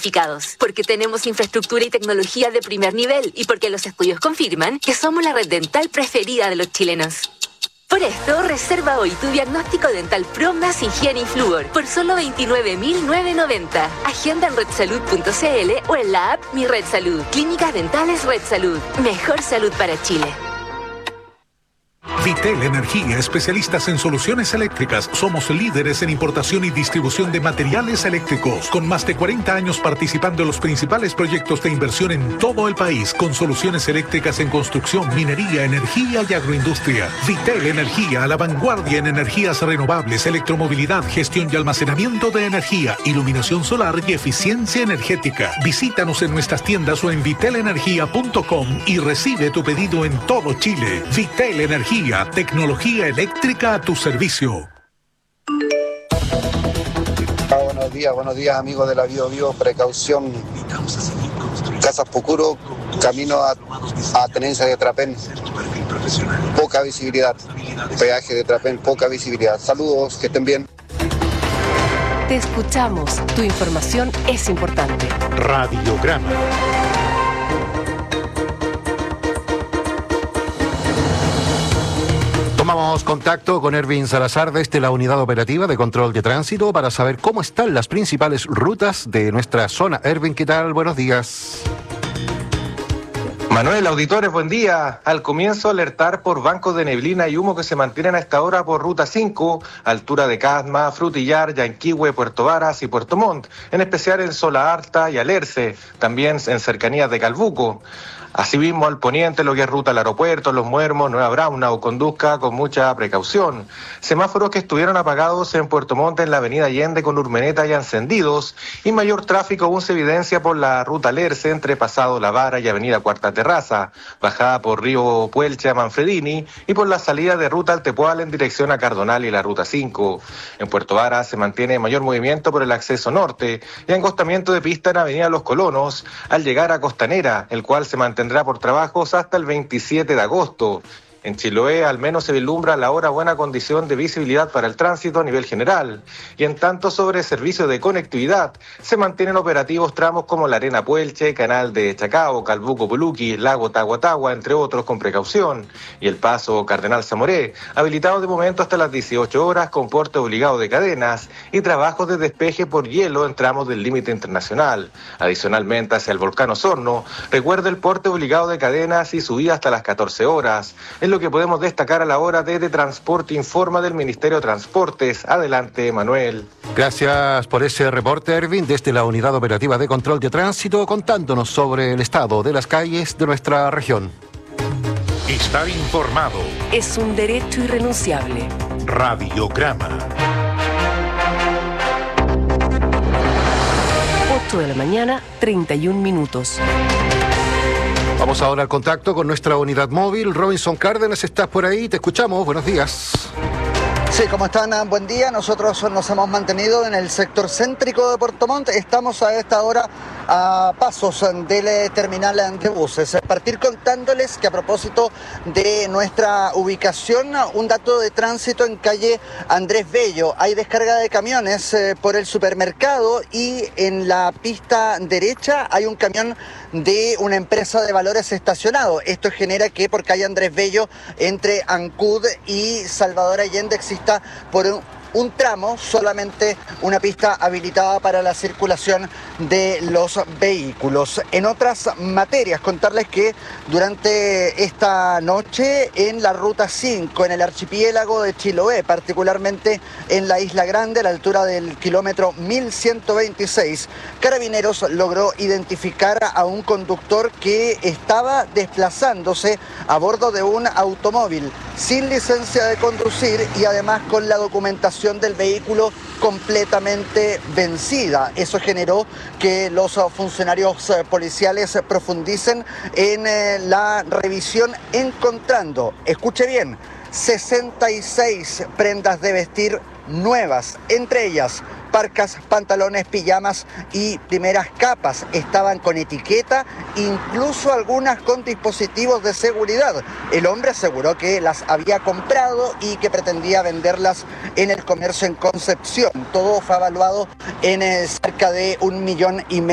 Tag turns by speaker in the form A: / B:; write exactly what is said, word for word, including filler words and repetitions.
A: certificados. Porque tenemos infraestructura y tecnología de primer nivel y porque los estudios confirman que somos la red dental preferida de los chilenos. Por esto, reserva hoy tu diagnóstico dental Pro más higiene y flúor por solo veintinueve mil novecientos noventa. Agenda en red salud punto c l o en la app Mi Red Salud. Clínicas Dentales Red Salud. Mejor salud para Chile.
B: Vitel Energía, especialistas en soluciones eléctricas. Somos líderes en importación y distribución de materiales eléctricos, con más de cuarenta años participando en los principales proyectos de inversión en todo el país, con soluciones eléctricas en construcción, minería, energía y agroindustria. Vitel Energía, a la vanguardia en energías renovables, electromovilidad, gestión y almacenamiento de energía, iluminación solar y eficiencia energética. Visítanos en nuestras tiendas o en vitel energía punto com y recibe tu pedido en todo Chile. Vitel Energía, tecnología eléctrica a tu servicio.
C: Ah, buenos días, buenos días amigos de la Bio Bio. Precaución, Casas Pucuro, camino a, a Tenencia de Trapén. Poca visibilidad. Peaje de Trapén, poca visibilidad. Saludos, que estén bien.
D: Te escuchamos. Tu información es importante.
B: Radiograma.
E: Tomamos contacto con Erwin Salazar desde la Unidad Operativa de Control de Tránsito para saber cómo están las principales rutas de nuestra zona. Erwin, ¿qué tal? Buenos días.
F: Manuel, auditores, buen día. Al comienzo, alertar por bancos de neblina y humo que se mantienen a esta hora por Ruta cinco, altura de Casma, Frutillar, Yanquihue, Puerto Varas y Puerto Montt, en especial en Zola Alta y Alerce, también en cercanías de Calbuco. Asimismo, al poniente, lo que es ruta al aeropuerto, Los Muermos, Nueva Braunau, conduzca con mucha precaución. Semáforos que estuvieron apagados en Puerto Montt en la avenida Allende con Urmeneta ya encendidos, y mayor tráfico aún se evidencia por la ruta Alerce entre Pasado La Vara y avenida Cuarta Terraza, bajada por Río Puelche a Manfredini y por la salida de ruta Altepual en dirección a Cardonal y la ruta cinco. En Puerto Varas se mantiene mayor movimiento por el acceso norte y angostamiento de pista en avenida Los Colonos al llegar a Costanera, el cual se mantendrá por trabajos hasta el veintisiete de agosto. En Chiloé al menos se vislumbra la hora buena condición de visibilidad para el tránsito a nivel general. Y en tanto, sobre servicio de conectividad, se mantienen operativos tramos como la Arena Puelche, Canal de Chacao, Calbuco Puluqui, Lago Tahuatahua, entre otros, con precaución. Y el paso Cardenal Zamoré, habilitado de momento hasta las dieciocho horas con porte obligado de cadenas y trabajos de despeje por hielo en tramos del límite internacional. Adicionalmente, hacia el volcán Osorno, recuerde el porte obligado de cadenas y subida hasta las catorce horas. En lo que podemos destacar a la hora de, de Transporte informa del Ministerio de Transportes. Adelante, Manuel.
E: Gracias por ese reporte, Erwin, desde la Unidad Operativa de Control de Tránsito, contándonos sobre el estado de las calles de nuestra región.
B: Estar informado
D: Es un derecho irrenunciable.
B: Radiograma.
D: ocho de la mañana, treinta y un minutos.
E: Vamos ahora al contacto con nuestra unidad móvil. Robinson Cárdenas, ¿estás por ahí? Te escuchamos. Buenos días.
G: Sí, ¿cómo están? Buen día. Nosotros nos hemos mantenido en el sector céntrico de Puerto Montt. Estamos a esta hora a pasos del terminal de buses. Partir contándoles que a propósito de nuestra ubicación, un dato de tránsito en calle Andrés Bello. Hay descarga de camiones eh, por el supermercado y en la pista derecha hay un camión de una empresa de valores estacionado. Esto genera que por calle Andrés Bello, entre Ancud y Salvador Allende, exista por un un tramo, solamente una pista habilitada para la circulación de los vehículos. En otras materias, contarles que durante esta noche en la ruta cinco, en el archipiélago de Chiloé, particularmente en la Isla Grande, a la altura del kilómetro mil ciento veintiséis, Carabineros logró identificar a un conductor que estaba desplazándose a bordo de un automóvil sin licencia de conducir y además con la documentación del vehículo completamente vencida. Eso generó que los funcionarios policiales profundicen en la revisión, encontrando, escuche bien, sesenta y seis prendas de vestir nuevas, entre ellas parcas, pantalones, pijamas y primeras capas. Estaban con etiqueta, incluso algunas con dispositivos de seguridad. El hombre aseguró que las había comprado y que pretendía venderlas en el comercio en Concepción. Todo fue evaluado en cerca de un millón y medio